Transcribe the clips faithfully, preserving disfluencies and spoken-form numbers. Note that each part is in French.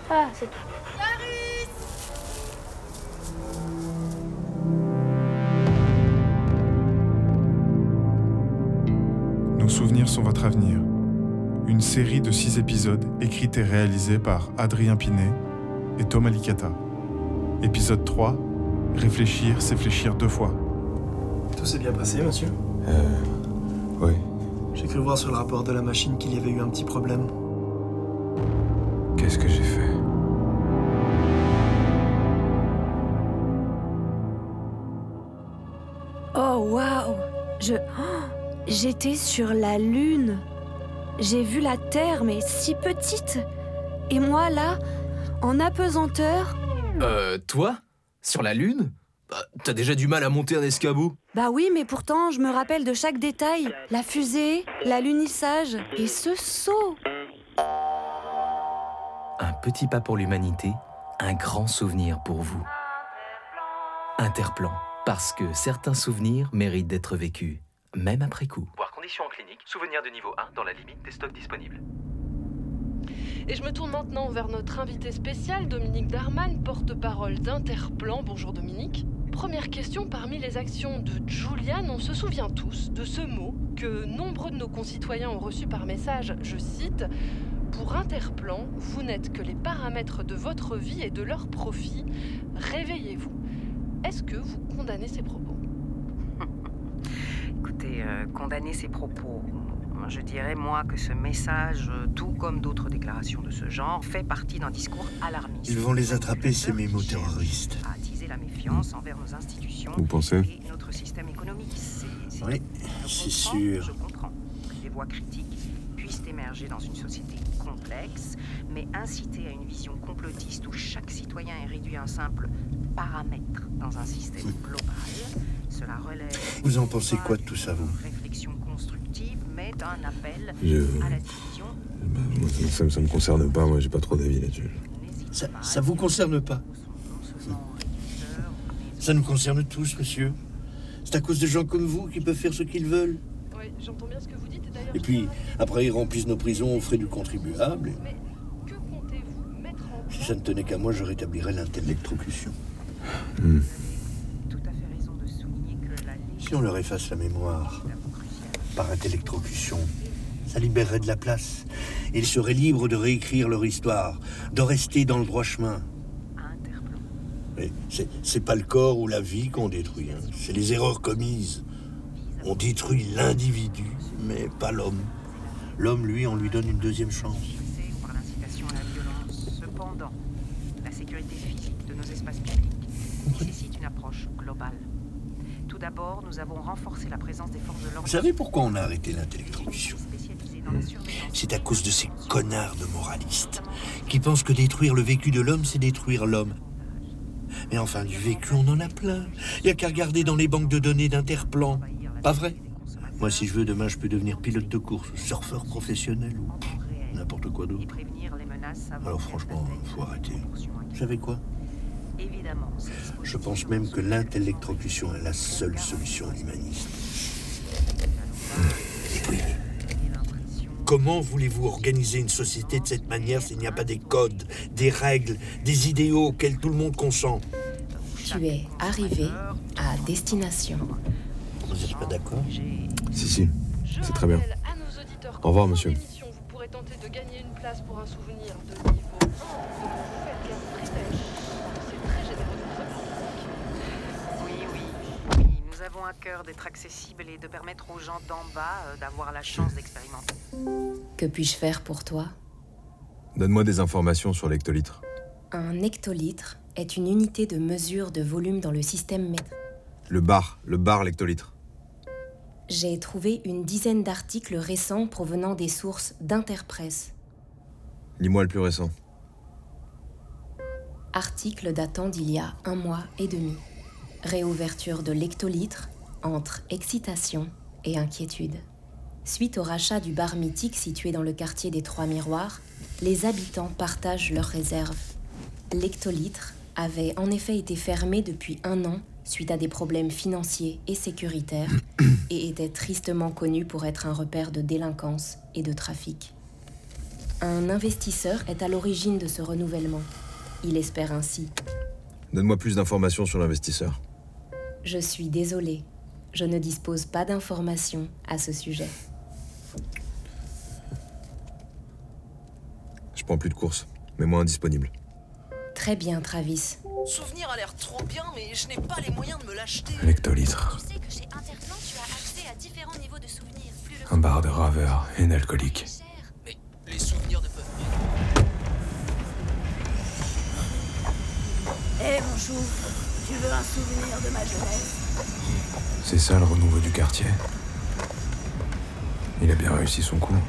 Ah, c'est tout. Nos souvenirs sont votre avenir. Une série de six épisodes écrite et réalisée par Adrien Pinet et Thomas Licata. Épisode trois, réfléchir, c'est fléchir deux fois. Tout s'est bien passé, monsieur ? Euh... Oui. J'ai cru voir sur le rapport de la machine qu'il y avait eu un petit problème. Qu'est-ce que j'ai fait ? Oh, waouh ! Je... Oh, j'étais sur la Lune. J'ai vu la Terre, mais si petite. Et moi, là, en apesanteur... Euh, toi ? Sur la Lune ? Bah, t'as déjà du mal à monter un escabeau ? Bah oui, mais pourtant, je me rappelle de chaque détail. La fusée, l'alunissage et ce saut. Un petit pas pour l'humanité, un grand souvenir pour vous. Interplan, parce que certains souvenirs méritent d'être vécus, même après coup. Voir conditions en clinique, souvenir de niveau un dans la limite des stocks disponibles. Et je me tourne maintenant vers notre invité spécial, Dominique Darman, porte-parole d'Interplan. Bonjour Dominique. Première question, parmi les actions de Julian, on se souvient tous de ce mot que nombreux de nos concitoyens ont reçu par message, je cite, « Pour Interplan, vous n'êtes que les paramètres de votre vie et de leur profit. Réveillez-vous ». Est-ce que vous condamnez ces propos ? Écoutez, euh, condamner ces propos, je dirais moi que ce message, tout comme d'autres déclarations de ce genre, fait partie d'un discours alarmiste. Ils vont les attraper, ces mémos terroristes. À attiser la méfiance envers nos institutions. Vous pensez ? Et notre système économique. C'est, c'est oui, c'est sûr. Je comprends que des voix critiques puissent émerger dans une société complexe, mais inciter à une vision complotiste où chaque citoyen est réduit à un simple paramètre dans un système global, cela relève... Vous en pensez quoi de tout ça, vous ? Réflexion constructive, mais d'un appel Je... à la division... Bah, moi, ça, ça me concerne pas, moi j'ai pas trop d'avis là-dessus. Ça, ça vous concerne pas ? Ça nous concerne tous, monsieur. C'est à cause de gens comme vous qui peuvent faire ce qu'ils veulent. Oui, j'entends bien ce que vous dites. Et, d'ailleurs, et puis, après, ils remplissent nos prisons aux frais du contribuable. Mais que comptez-vous mettre en place ? Si ça ne tenait qu'à moi, je rétablirais l'intellectrocution. Mmh. Tout à fait raison de souligner que la... Si on leur efface la mémoire par intellectrocution, ça libérerait de la place. Ils seraient libres de réécrire leur histoire, de rester dans le droit chemin. Mais c'est, c'est pas le corps ou la vie qu'on détruit, hein. C'est les erreurs commises. On détruit l'individu, mais pas l'homme. L'homme, lui, on lui donne une deuxième chance. Par l'incitation à la violence. Cependant, la sécurité physique de nos espaces publics nécessite une approche globale. Tout d'abord, nous avons renforcé la présence des forces de l'ordre. Vous savez pourquoi on a arrêté l'intellectrocution ? C'est à cause de ces connards de moralistes qui pensent que détruire le vécu de l'homme, c'est détruire l'homme. Mais enfin, du vécu, on en a plein. Il n'y a qu'à regarder dans les banques de données d'Interplan. Pas vrai ? Moi, si je veux, demain, je peux devenir pilote de course, surfeur professionnel ou pff, n'importe quoi d'autre. Alors franchement, il faut arrêter. Vous savez quoi ? Je pense même que l'intellectrocution est la seule solution humaniste. Et oui. Comment voulez-vous organiser une société de cette manière s'il n'y a pas des codes, des règles, des idéaux auxquels tout le monde consent ? Tu es arrivé à destination. Vous n'êtes pas d'accord ? Si, si, c'est très bien. Au revoir, monsieur. Vous pourrez tenter de gagner une place pour un souvenir de niveau un. C'est très généreux de votre part. Oui, oui, oui. Nous avons à cœur d'être accessibles et de permettre aux gens d'en bas euh, d'avoir la chance d'expérimenter. Que puis-je faire pour toi ? Donne-moi des informations sur l'hectolitre. Un hectolitre est une unité de mesure de volume dans le système métrique. Le bar, le bar l'hectolitre. J'ai trouvé une dizaine d'articles récents provenant des sources d'Interpresse. Lis-moi le plus récent. Article datant d'il y a un mois et demi. Réouverture de l'hectolitre entre excitation et inquiétude. Suite au rachat du bar mythique situé dans le quartier des Trois Miroirs, les habitants partagent leurs réserves. L'hectolitre avait en effet été fermé depuis un an suite à des problèmes financiers et sécuritaires et était tristement connu pour être un repère de délinquance et de trafic. Un investisseur est à l'origine de ce renouvellement. Il espère ainsi. Donne-moi plus d'informations sur l'investisseur. Je suis désolée. Je ne dispose pas d'informations à ce sujet. Je prends plus de courses. Mets-moi indisponible. Très bien, Travis. Souvenir a l'air trop bien, mais je n'ai pas les moyens de me l'acheter. Lectolitre. Tu sais que chez Interplan, tu as accès à différents niveaux de souvenirs. Plus le Un bar de raveur et un alcoolique. Mais les souvenirs ne peuvent Hé hey, mon chou, tu veux un souvenir de ma jeunesse? C'est ça le renouveau du quartier. Il a bien réussi son coup.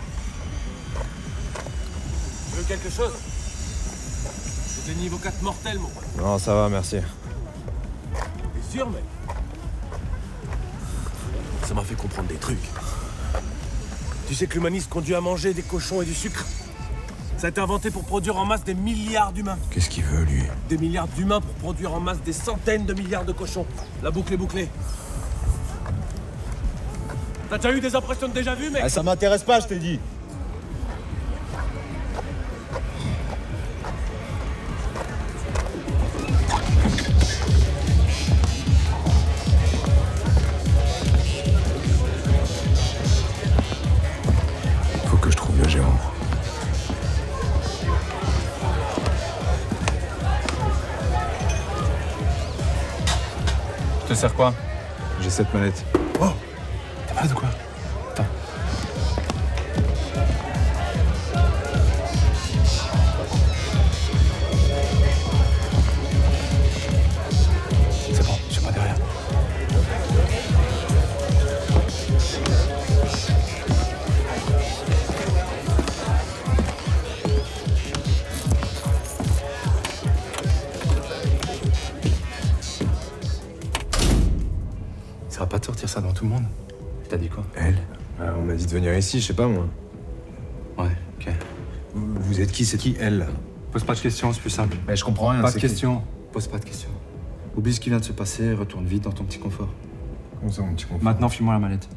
Tu veux quelque chose? C'était niveau quatre mortel, mon pote. Non, ça va, merci. T'es sûr, mec? Ça m'a fait comprendre des trucs. Tu sais que l'humanisme conduit à manger des cochons et du sucre? Ça a été inventé pour produire en masse des milliards d'humains. Qu'est-ce qu'il veut, lui? Des milliards d'humains pour produire en masse des centaines de milliards de cochons. La boucle est bouclée. T'as déjà eu des impressions de déjà vu, mec? Ah, ça m'intéresse pas, je t'ai dit. Faut que je trouve le gérant. Je te sers quoi? J'ai cette mallette. Oh! T'es malade ou quoi? Attends. C'est bon, je suis pas derrière. Ça va pas de sortir ça dans tout le monde? T'as dit quoi? Elle? Ah, on m'a dit de venir ici, je sais pas moi. Ouais, ok. Vous, vous êtes qui? C'est qui elle? Pose pas de questions, c'est plus simple. Mais je comprends rien. Pas de c'est questions. Pose pas de questions. Oublie ce qui vient de se passer et retourne vite dans ton petit confort. Comment ça, mon petit confort? Maintenant, file-moi la mallette.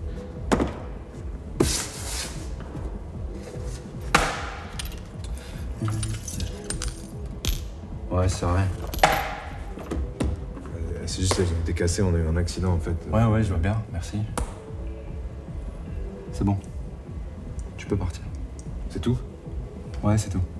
Ouais, c'est vrai. Euh, C'est juste qu'elles ont été cassées, on a eu un accident en fait. Ouais, ouais, je vois bien, merci. C'est bon. Tu peux partir. C'est tout? Ouais, c'est tout.